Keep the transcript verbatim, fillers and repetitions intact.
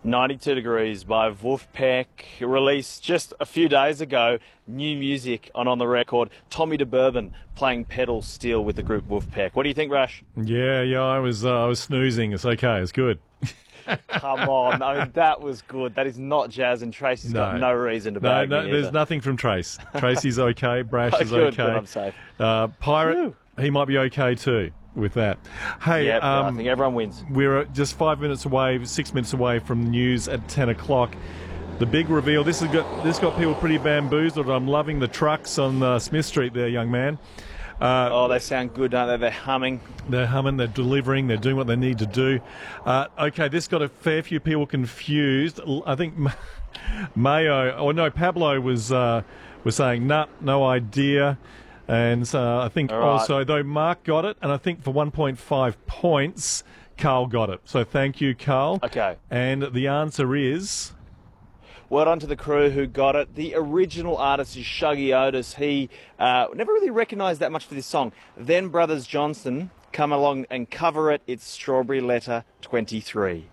ninety-two Degrees by Wolfpack, released just a few days ago. New music on On The Record. Tommy de Bourbon playing pedal steel with the group Wolfpack. What do you think, Rash? Yeah, yeah, I was uh, I was snoozing. It's okay. It's good. Come on. I mean, that was good. That is not jazz, and Tracy's No. got no reason to No, bag no, me there's either. nothing from Trace. Tracy's okay. Brash is Good, okay. good, I'm safe. Uh, Pirate, Phew. he might be okay too with that. Hey, Yeah, I um, think everyone wins. we're just five minutes away, six minutes away from the news at ten o'clock. The big reveal. This has got this got people pretty bamboozled. I'm loving the trucks on uh, Smith Street there, young man. Uh, Oh, they sound good, don't they? They're humming. They're humming, they're delivering, they're doing what they need to do. Uh, okay, this got a fair few people confused. L- I think Ma- Mayo, or no, Pablo was uh, was saying, nah, no idea. And so I think All right. also, though Mark got it, and I think for one point five points, Carl got it. So thank you, Carl. Okay. And the answer is... Well done to the crew who got it. The original artist is Shuggy Otis. He uh, never really recognised that much for this song. Then Brothers Johnson come along and cover it. It's Strawberry Letter twenty-three.